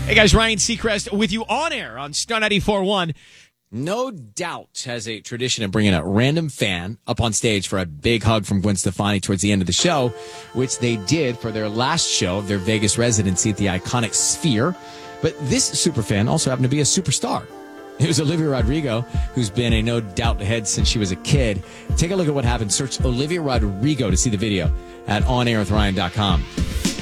Hey guys, Ryan Seacrest with you on air on Star 94.1. No Doubt has a tradition of bringing a random fan up on stage for a big hug from Gwen Stefani towards the end of the show, which they did for their last show of their Vegas residency at the iconic Sphere. But this superfan also happened to be a superstar. It was Olivia Rodrigo, who's been a No Doubt head since she was a kid. Take a look at what happened. Search Olivia Rodrigo to see the video at onairwithryan.com.